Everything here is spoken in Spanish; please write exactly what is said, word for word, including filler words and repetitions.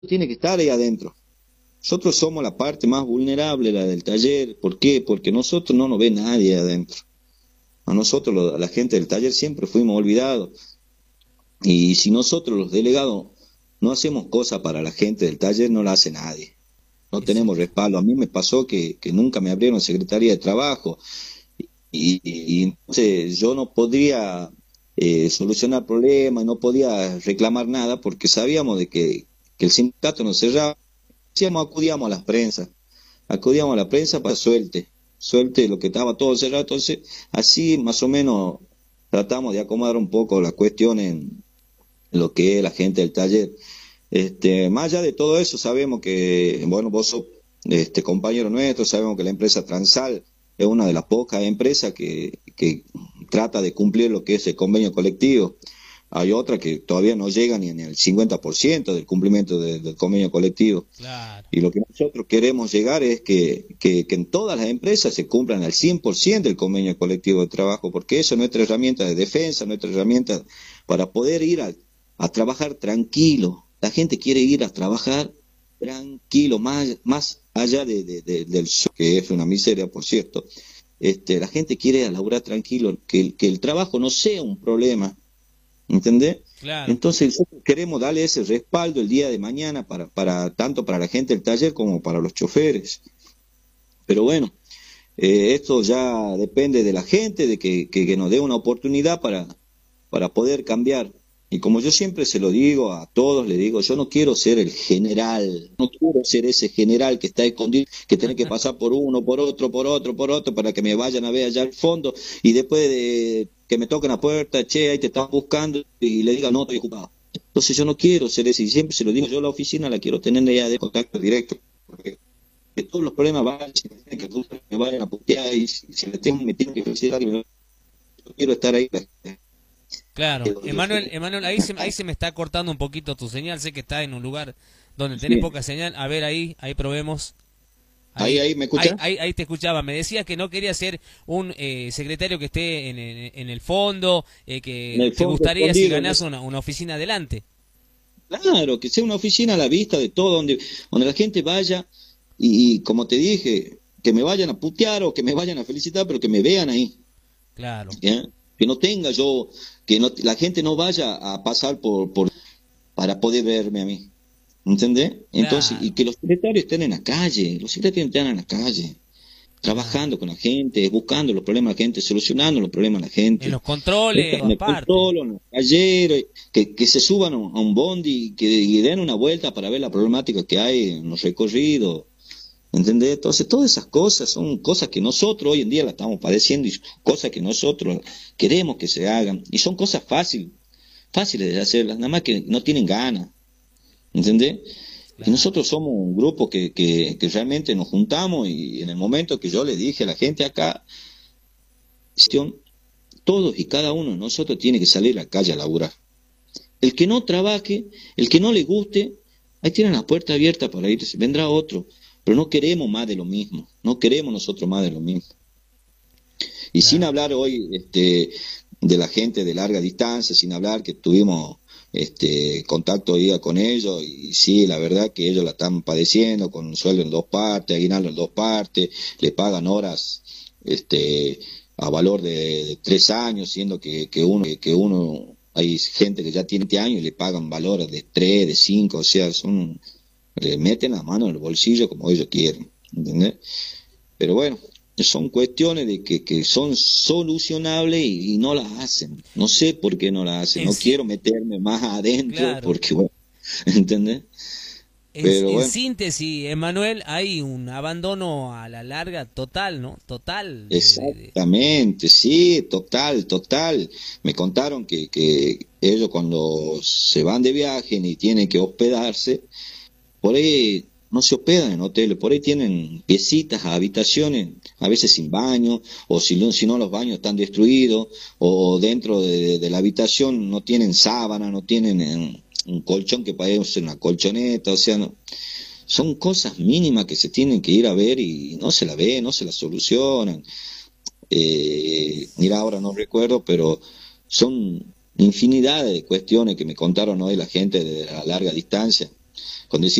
tiene que estar ahí adentro. Nosotros somos la parte más vulnerable, la del taller. ¿Por qué? Porque nosotros no nos ve nadie adentro. A nosotros, lo- a la gente del taller, siempre fuimos olvidados. Y si nosotros, los delegados, no hacemos cosas para la gente del taller, no la hace nadie. No tenemos Exacto. respaldo. A mí me pasó que, que nunca me abrieron secretaría de trabajo. Y, y- y entonces yo no podría eh, solucionar problemas, no podía reclamar nada porque sabíamos de que, que el sindicato nos cerraba. Hacíamos, acudíamos a las prensas, acudíamos a la prensa para suelte, suelte lo que estaba todo cerrado. Entonces, así más o menos tratamos de acomodar un poco la cuestión en lo que es la gente del taller. Este, más allá de todo eso, sabemos que, bueno, vos sos este, compañero nuestro, sabemos que la empresa Transal es una de las pocas empresas que, que trata de cumplir lo que es el convenio colectivo. Hay otra que todavía no llega ni en el cincuenta por ciento del cumplimiento de- del convenio colectivo. Claro. Y lo que nosotros queremos llegar es que, que, que en todas las empresas se cumplan al cien por ciento del convenio colectivo de trabajo, porque eso es nuestra herramienta de defensa, nuestra herramienta para poder ir a, a trabajar tranquilo. La gente quiere ir a trabajar tranquilo, más, más allá de, de- de- del sueldo, que es una miseria, por cierto. Este, la gente quiere ir a laburar tranquilo, que, el- que el trabajo no sea un problema. ¿Entendés? Claro. Entonces nosotros queremos darle ese respaldo el día de mañana para, para tanto para la gente del taller como para los choferes. Pero bueno, eh, esto ya depende de la gente, de que, que, que nos dé una oportunidad para, para poder cambiar. Y como yo siempre se lo digo a todos, le digo, yo no quiero ser el general, no quiero ser ese general que está escondido, que tiene que pasar por uno, por otro, por otro, por otro, para que me vayan a ver allá al fondo, y después de que me toquen la puerta, che, ahí te están buscando, y le diga, no, estoy ocupado. Entonces yo no quiero ser ese, y siempre se lo digo, yo la oficina la quiero tener ya de contacto directo, porque de todos los problemas van, si me tienen que me vayan a putear, y si, si me, tengo, me tienen que felicitar, yo quiero estar ahí. Claro, Emanuel, Emanuel, ahí se, ahí se me está cortando un poquito tu señal, sé que está en un lugar donde tenés Sí. poca señal, a ver ahí, ahí probemos, Ahí, ahí, ahí, ¿me ahí, escuchás? ahí, ahí te escuchaba, me decías que no quería ser un eh, secretario que esté en, en, en el fondo, eh, En que el te fondo gustaría si escondido. En ganás ese- una, una oficina adelante. Claro, que sea una oficina a la vista de todo, donde, donde la gente vaya y, y, como te dije, que me vayan a putear o que me vayan a felicitar, pero que me vean ahí. Claro, ¿Ya? Que no tenga yo, que no, la gente no vaya a pasar por, por para poder verme a mí. ¿Entendés? Entonces, y claro, que los secretarios estén en la calle, los secretarios estén en la calle, claro. trabajando con la gente, buscando los problemas de la gente, solucionando los problemas de la En gente. los controles, En el aparte. control, en los talleres, que, que se suban a un, a un bondi y que y den una vuelta para ver la problemática que hay en los recorridos. ¿Entendés? Entonces, todas esas cosas son cosas que nosotros hoy en día la estamos padeciendo y cosas que nosotros queremos que se hagan. Y son cosas fáciles, fáciles de hacerlas, nada más que no tienen ganas. ¿Entendés? Y Claro. nosotros somos un grupo que, que, que realmente nos juntamos y en el momento que yo le dije a la gente acá, cuestión, todos y cada uno de nosotros tiene que salir a la calle a laburar. El que no trabaje, el que no le guste, ahí tienen la puerta abierta para irse, vendrá otro, pero no queremos más de lo mismo, no queremos nosotros más de lo mismo. Y sin Claro. hablar hoy este, de la gente de larga distancia, sin hablar que tuvimos este contacto hoy día con ellos, y sí, la verdad que ellos la están padeciendo con un sueldo en dos partes, aguinaldo en dos partes, le pagan horas este a valor de, de tres años, siendo que, que uno, que uno, hay gente que ya tiene veinte años y le pagan valores de tres, de cinco, o sea, son, le meten la mano en el bolsillo como ellos quieren, ¿entendés? Pero bueno, son cuestiones de que, que son solucionables y, y no las hacen. No sé por qué no las hacen. En No sí, quiero meterme más adentro claro. porque, bueno, ¿entendés? En, Pero en bueno, síntesis, Emanuel, hay un abandono a la larga total, ¿no? Total de, de, de- exactamente, sí, total, total. Me contaron que, que ellos cuando se van de viaje y tienen que hospedarse, por ahí no se hospedan en hoteles, por ahí tienen piecitas, habitaciones, a veces sin baño, o si no, si no los baños están destruidos, o dentro de, de la habitación no tienen sábana, no tienen eh, un colchón que parece una colchoneta, o sea, no, son cosas mínimas que se tienen que ir a ver y no se la ven, no se la solucionan. Eh, mira, ahora no recuerdo, pero son infinidad de cuestiones que me contaron hoy la gente de la larga distancia. cuando